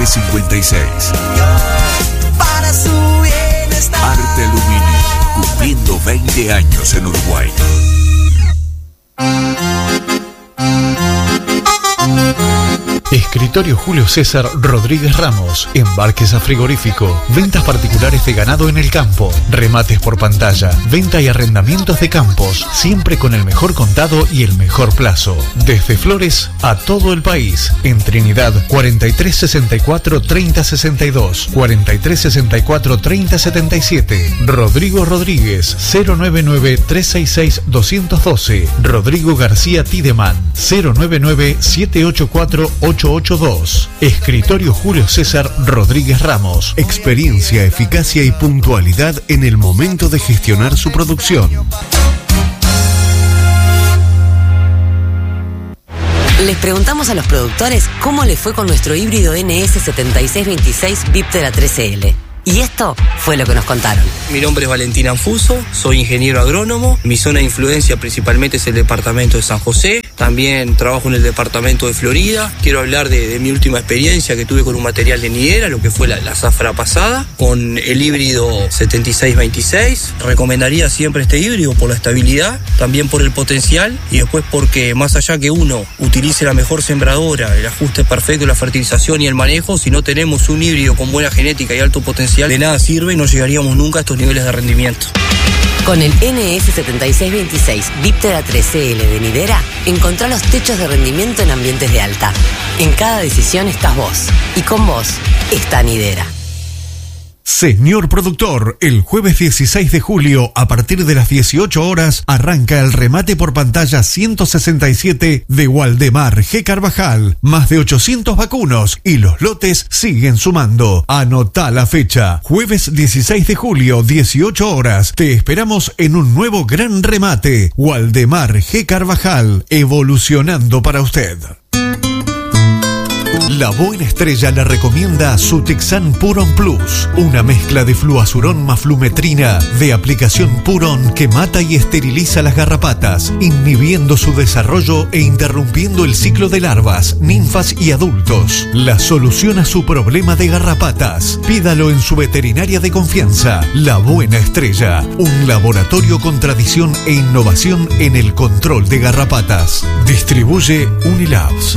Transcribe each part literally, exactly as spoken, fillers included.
nueve cincuenta y seis. Para su bienestar. Arte Aluminio, cumpliendo veinte años en Uruguay. Escritorio Julio César Rodríguez Ramos, embarques a frigorífico, ventas particulares de ganado en el campo, remates por pantalla, venta y arrendamientos de campos, siempre con el mejor contado y el mejor plazo. Desde Flores a todo el país, en Trinidad cuarenta y tres sesenta y cuatro treinta sesenta y dos, cuarenta y tres sesenta y cuatro treinta setenta y siete, Rodrigo Rodríguez cero nueve nueve tres seis seis dos uno dos, Rodrigo García Tideman cero nueve nueve siete ocho cuatro ocho ocho dos. Escritorio Julio César Rodríguez Ramos. Experiencia, eficacia y puntualidad en el momento de gestionar su producción. Les preguntamos a los productores cómo les fue con nuestro híbrido N S setenta y seis veintiséis Viptera tres L. Y esto fue lo que nos contaron. Mi nombre es Valentín Anfuso, soy ingeniero agrónomo. Mi zona de influencia principalmente es el departamento de San José. También trabajo en el departamento de Florida. Quiero hablar de, de mi última experiencia que tuve con un material de nidera, lo que fue la, la zafra pasada, con el híbrido setenta y seis veintiséis. Recomendaría siempre este híbrido por la estabilidad, también por el potencial y después porque más allá que uno utilice la mejor sembradora, el ajuste perfecto, la fertilización y el manejo, si no tenemos un híbrido con buena genética y alto potencial, de nada sirve y no llegaríamos nunca a estos niveles de rendimiento. Con el N S setenta y seis veintiséis Viptera tres L de nidera, encontrá los techos de rendimiento en ambientes de alta. En cada decisión estás vos, y con vos está nidera. Señor productor, el jueves dieciséis de julio, a partir de las dieciocho horas, arranca el remate por pantalla ciento sesenta y siete de Waldemar G. Carvajal. Más de ochocientos vacunos y los lotes siguen sumando. Anotá la fecha. Jueves dieciséis de julio, dieciocho horas. Te esperamos en un nuevo gran remate. Waldemar G. Carvajal, evolucionando para usted. La Buena Estrella le recomienda Sutixan Puron Plus, una mezcla de fluazurón más flumetrina de aplicación Puron que mata y esteriliza las garrapatas, inhibiendo su desarrollo e interrumpiendo el ciclo de larvas, ninfas y adultos. La solución a su problema de garrapatas. Pídalo en su veterinaria de confianza, La Buena Estrella, un laboratorio con tradición e innovación en el control de garrapatas. Distribuye Unilabs.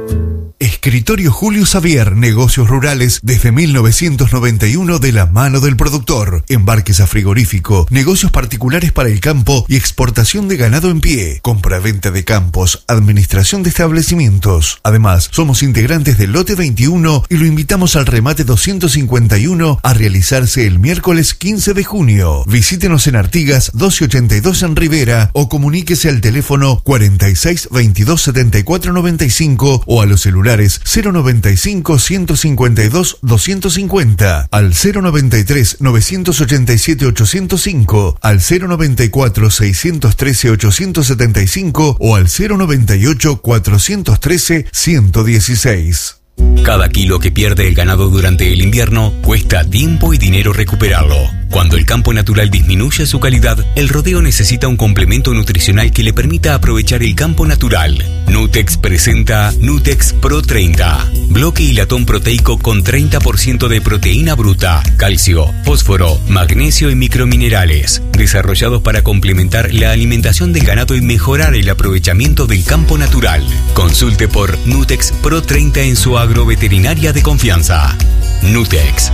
Escritorio Julio Xavier, negocios rurales desde mil novecientos noventa y uno de la mano del productor. Embarques a frigorífico, negocios particulares para el campo y exportación de ganado en pie. Compra-venta de campos, administración de establecimientos. Además, somos integrantes del lote veintiuno y lo invitamos al remate doscientos cincuenta y uno a realizarse el miércoles quince de junio. Visítenos en Artigas doce ochenta y dos en Rivera o comuníquese al teléfono cuarenta y seis veintidós setenta y cuatro noventa y cinco o a los celulares cero noventa y cinco ciento cincuenta y dos doscientos cincuenta, al cero noventa y tres novecientos ochenta y siete ochocientos cinco, al cero noventa y cuatro seiscientos trece ochocientos setenta y cinco o al cero noventa y ocho cuatrocientos trece ciento dieciséis. Cada kilo que pierde el ganado durante el invierno cuesta tiempo y dinero recuperarlo. Cuando el campo natural disminuye su calidad, el rodeo necesita un complemento nutricional que le permita aprovechar el campo natural. Nutex presenta Nutex Pro treinta, bloque y latón proteico con treinta por ciento de proteína bruta, calcio, fósforo, magnesio y microminerales, desarrollados para complementar la alimentación del ganado y mejorar el aprovechamiento del campo natural. Consulte por Nutex Pro treinta en su agroveterinaria de confianza. Nutex.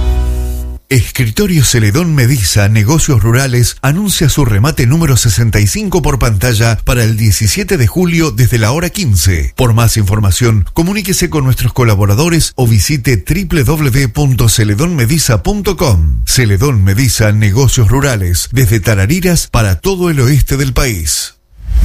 Escritorio Celedón Mediza, negocios rurales, anuncia su remate número sesenta y cinco por pantalla para el diecisiete de julio desde la hora quince. Por más información, comuníquese con nuestros colaboradores o visite doble u doble u doble u punto celedón mediza punto com. Celedón Mediza, negocios rurales, desde Tarariras para todo el oeste del país.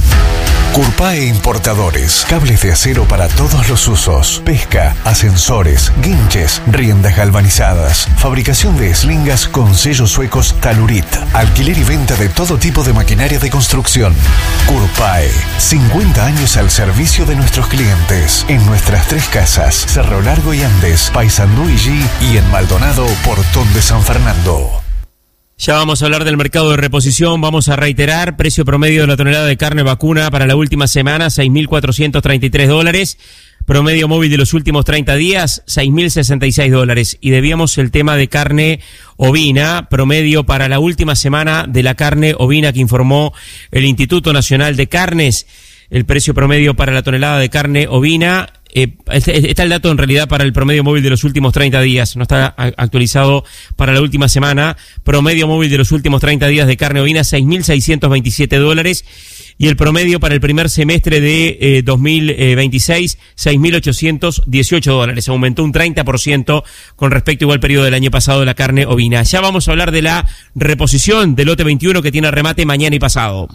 Curpae Importadores, cables de acero para todos los usos, pesca, ascensores, guinches, riendas galvanizadas, fabricación de eslingas con sellos suecos Talurit, alquiler y venta de todo tipo de maquinaria de construcción. Curpae, cincuenta años al servicio de nuestros clientes, en nuestras tres casas, Cerro Largo y Andes, Paysandú y G, y en Maldonado, Portón de San Fernando. Ya vamos a hablar del mercado de reposición, vamos a reiterar, precio promedio de la tonelada de carne vacuna para la última semana, seis mil cuatrocientos treinta y tres dólares. promedio móvil de los últimos treinta días, seis mil sesenta y seis dólares. Y debíamos el tema de carne ovina, promedio para la última semana de la carne ovina que informó el Instituto Nacional de Carnes. El precio promedio para la tonelada de carne ovina, eh, está el dato en realidad para el promedio móvil de los últimos treinta días, no está actualizado para la última semana. Promedio móvil de los últimos treinta días de carne ovina, seis mil seiscientos veintisiete dólares. Y el promedio para el primer semestre de eh, dos mil veintiséis, seis mil ochocientos dieciocho dólares. Aumentó un treinta por ciento con respecto igual periodo del año pasado de la carne ovina. Ya vamos a hablar de la reposición del lote veintiuno que tiene remate mañana y pasado.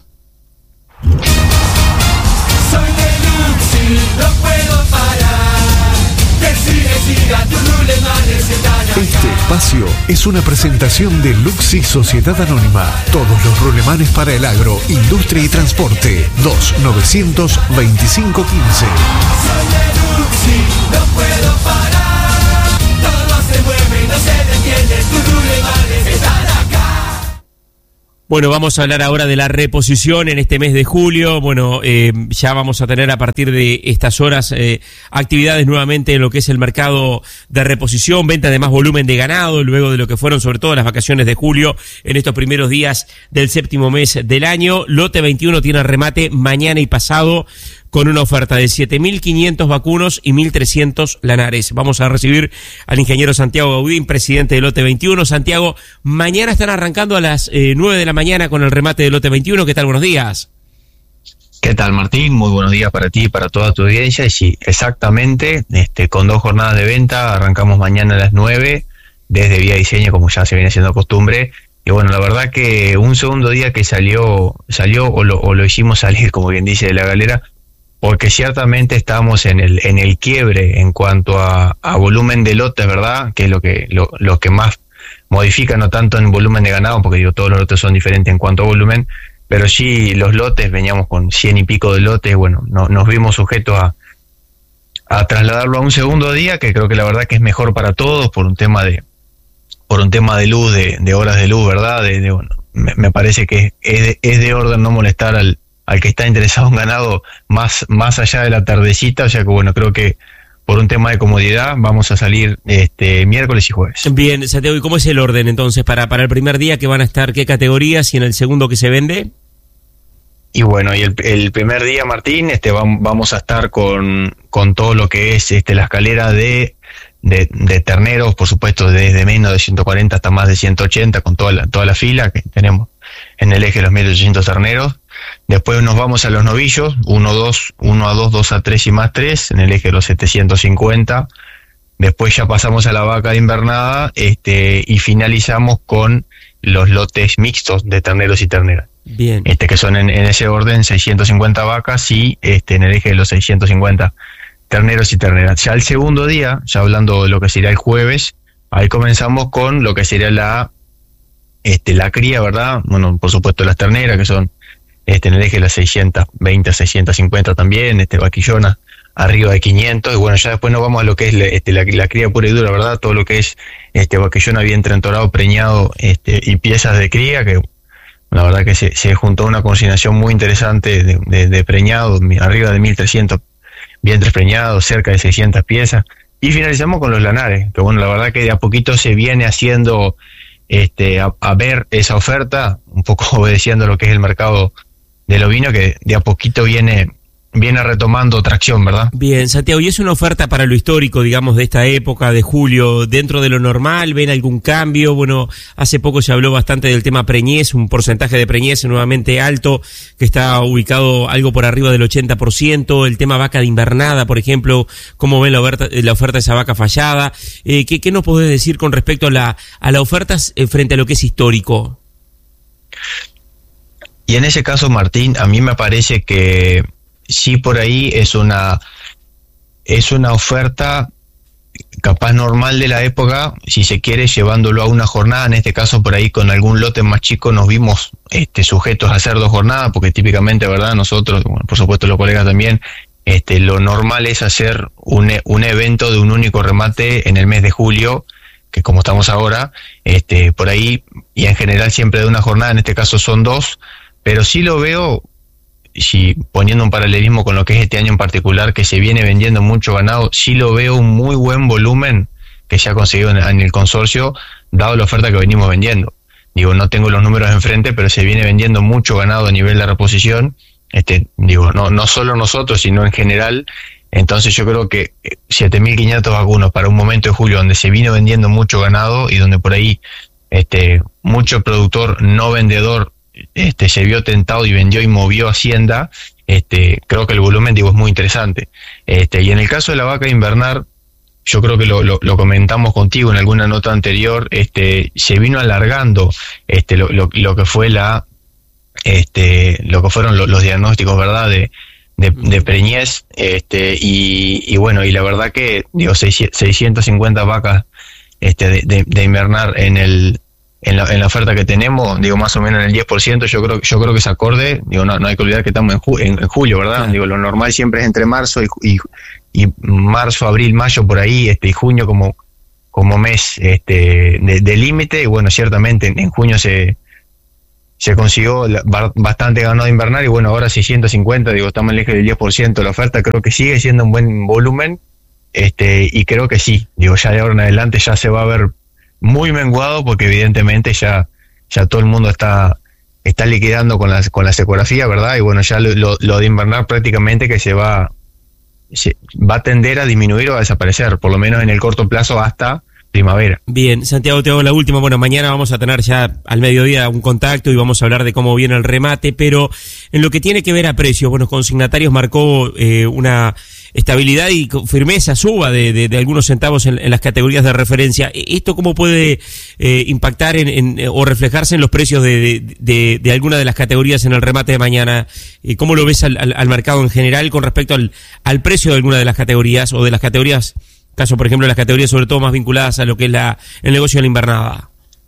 Soy de Luxi, no puedo parar. Que sigue, siga, tu rulemanes están acá. Este espacio es una presentación de Luxi Sociedad Anónima. Todos los rulemanes para el agro, industria y transporte. dos novecientos veinticinco quince. Soy de Luxi, no puedo parar. Todo se mueve y no se detiene. Tus rulemanes están acá. Bueno, vamos a hablar ahora de la reposición en este mes de julio. Bueno, eh, ya vamos a tener a partir de estas horas eh, actividades nuevamente en lo que es el mercado de reposición, venta de más volumen de ganado, luego de lo que fueron sobre todo las vacaciones de julio en estos primeros días del séptimo mes del año. Lote veintiuno tiene remate mañana y pasado con una oferta de siete mil quinientos vacunos y mil trescientos lanares. Vamos a recibir al ingeniero Santiago Gaudín, presidente del Lote veintiuno. Santiago, mañana están arrancando a las eh, nueve de la mañana con el remate del Lote veintiuno. ¿Qué tal? Buenos días. ¿Qué tal, Martín? Muy buenos días para ti y para toda tu audiencia. Y sí, exactamente, este, con dos jornadas de venta, arrancamos mañana a las nueve, desde Vía Diseño, como ya se viene siendo costumbre. Y bueno, la verdad que un segundo día que salió, salió o lo, o lo hicimos salir, como bien dice, de la galera, porque ciertamente estamos en el en el quiebre en cuanto a, a volumen de lotes, ¿verdad? Que es lo que lo, lo que más modifica, no tanto en volumen de ganado, porque digo, todos los lotes son diferentes en cuanto a volumen, pero sí los lotes, veníamos con cien y pico de lotes, bueno, no, nos vimos sujetos a, a trasladarlo a un segundo día, que creo que la verdad que es mejor para todos, por un tema de por un tema de luz, de, de horas de luz, ¿verdad? De, de, bueno, me, me parece que es de, es de orden no molestar al al que está interesado en ganado más, más allá de la tardecita, o sea que bueno, creo que por un tema de comodidad vamos a salir este miércoles y jueves. Bien, Santiago, ¿y cómo es el orden entonces para, para el primer día? ¿Que van a estar qué categorías y en el segundo que se vende? Y bueno, y el, el primer día, Martín, este vamos a estar con, con todo lo que es este la escalera de, de, de terneros, por supuesto, desde menos de ciento cuarenta hasta más de ciento ochenta, con toda la, toda la fila que tenemos en el eje de los mil ochocientos terneros. Después nos vamos a los novillos, uno, dos, uno a dos, dos a tres y más tres, en el eje de los setecientos cincuenta. Después ya pasamos a la vaca de invernada, este, y finalizamos con los lotes mixtos de terneros y terneras. Bien. Este, que son en, en ese orden seiscientas cincuenta vacas y este, en el eje de los seiscientos cincuenta terneros y terneras. Ya el segundo día, ya hablando de lo que sería el jueves, ahí comenzamos con lo que sería la, este, la cría, ¿verdad? Bueno, por supuesto las terneras, que son este, en el eje de las seiscientas veinte, seiscientas cincuenta también, este, vaquillona arriba de quinientos, y bueno, ya después nos vamos a lo que es este, la, la cría pura y dura, ¿verdad? Todo lo que es este, vaquillona vientre entorado, preñado, este, y piezas de cría, que la verdad que se, se juntó una consignación muy interesante de, de, de preñado, arriba de mil trescientos vientres preñados, cerca de seiscientas piezas, y finalizamos con los lanares, que bueno, la verdad que de a poquito se viene haciendo este, a, a ver esa oferta, un poco obedeciendo lo que es el mercado del ovino, que de a poquito viene viene retomando tracción, ¿verdad? Bien, Santiago, y es una oferta para lo histórico, digamos, de esta época de julio, dentro de lo normal, ¿ven algún cambio? Bueno, hace poco se habló bastante del tema preñez, un porcentaje de preñez nuevamente alto, que está ubicado algo por arriba del ochenta por ciento, el tema vaca de invernada, por ejemplo, ¿cómo ven la oferta, la oferta de esa vaca fallada? Eh, ¿qué, ¿Qué nos podés decir con respecto a la, a la oferta frente a lo que es histórico? Y en ese caso, Martín, a mí me parece que sí, por ahí es una es una oferta capaz normal de la época, si se quiere, llevándolo a una jornada. En este caso, por ahí con algún lote más chico nos vimos este, sujetos a hacer dos jornadas, porque típicamente, ¿verdad? Nosotros, bueno, por supuesto los colegas también, este, lo normal es hacer un, un evento de un único remate en el mes de julio, que como estamos ahora, este, por ahí, y en general siempre de una jornada, en este caso son dos, pero sí lo veo si poniendo un paralelismo con lo que es este año en particular, que se viene vendiendo mucho ganado, sí lo veo un muy buen volumen que se ha conseguido en, en el consorcio, dado la oferta que venimos vendiendo. Digo, no tengo los números enfrente, pero se viene vendiendo mucho ganado a nivel de reposición, este, digo, no, no solo nosotros, sino en general. Entonces yo creo que siete mil quinientos vacunos para un momento de julio donde se vino vendiendo mucho ganado y donde por ahí este mucho productor no vendedor este se vio tentado y vendió y movió hacienda, este creo que el volumen, digo, es muy interesante. Este y en el caso de la vaca invernar, yo creo que lo, lo, lo comentamos contigo en alguna nota anterior, este se vino alargando este lo, lo, lo que fue la este lo que fueron los, los diagnósticos, ¿verdad?, de de, de preñez, este y, y bueno, y la verdad que digo seiscientas cincuenta vacas este de, de, de invernar en el en la, en la oferta que tenemos, digo, más o menos en el diez por ciento, yo creo yo creo que es acorde. Digo, no, no hay que olvidar que estamos en, ju en, en julio, ¿verdad? Claro. Digo, lo normal siempre es entre marzo y, y, y marzo, abril, mayo, por ahí, este y junio como como mes este de, de límite. Y bueno, ciertamente en, en junio se se consiguió la, bastante ganado invernar, y bueno, ahora seiscientos cincuenta, digo, estamos en el eje del diez por ciento de la oferta. Creo que sigue siendo un buen volumen, este y creo que sí, digo, ya de ahora en adelante ya se va a ver muy menguado, porque evidentemente ya ya todo el mundo está está liquidando con la, con la ecografía, ¿verdad? Y bueno, ya lo, lo, lo de invernar prácticamente que se va, se va a tender a disminuir o a desaparecer, por lo menos en el corto plazo hasta primavera. Bien, Santiago, te hago la última. Bueno, mañana vamos a tener ya al mediodía un contacto y vamos a hablar de cómo viene el remate, pero en lo que tiene que ver a precios, bueno, Consignatarios marcó eh, una estabilidad y firmeza, suba de, de, de algunos centavos en, en las categorías de referencia. ¿Esto cómo puede eh, impactar en, en, o reflejarse en los precios de, de, de, de alguna de las categorías en el remate de mañana? ¿Cómo lo ves al, al, al mercado en general con respecto al, al precio de alguna de las categorías o de las categorías, caso por ejemplo de las categorías sobre todo más vinculadas a lo que es la, el negocio de la invernada?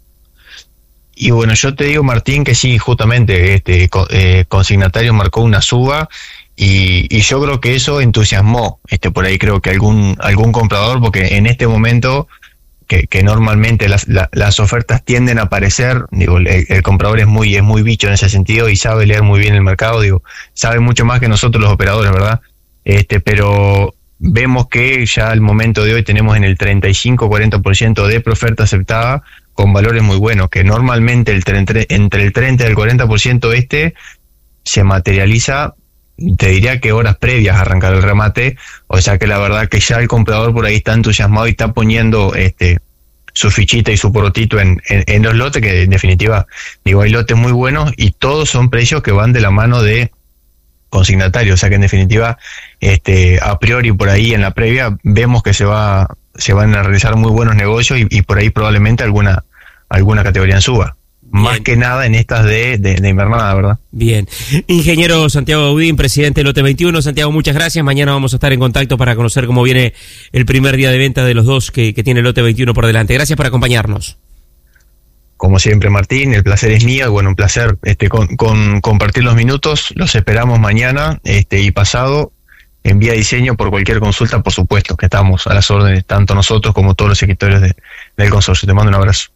Y bueno, yo te digo, Martín, que sí, justamente este eh, Consignatario marcó una suba. Y, y yo creo que eso entusiasmó este por ahí creo que algún algún comprador, porque en este momento que, que normalmente las, la, las ofertas tienden a aparecer, digo, el, el comprador es muy es muy bicho en ese sentido y sabe leer muy bien el mercado, digo, sabe mucho más que nosotros los operadores, ¿verdad? Este pero vemos que ya al momento de hoy tenemos en el treinta y cinco a cuarenta por ciento de preoferta aceptada con valores muy buenos, que normalmente el entre, entre el treinta y el cuarenta por ciento este se materializa, te diría que horas previas a arrancar el remate. O sea que la verdad que ya el comprador por ahí está entusiasmado y está poniendo este su fichita y su porotito en, en, en los lotes, que en definitiva, digo, hay lotes muy buenos y todos son precios que van de la mano de Consignatarios. O sea que en definitiva, este a priori por ahí en la previa vemos que se va se van a realizar muy buenos negocios y, y por ahí probablemente alguna alguna categoría en suba. Bien. Más que nada en estas de, de, de invernada, ¿verdad? Bien. Ingeniero Santiago Gaudín, presidente del Lote veintiuno. Santiago, muchas gracias. Mañana vamos a estar en contacto para conocer cómo viene el primer día de venta de los dos que, que tiene el Lote veintiuno por delante. Gracias por acompañarnos. Como siempre, Martín, el placer es mío. Bueno, un placer este con, con compartir los minutos. Los esperamos mañana este y pasado en Vía Diseño por cualquier consulta, por supuesto, que estamos a las órdenes, tanto nosotros como todos los escritores de, del consorcio. Te mando un abrazo.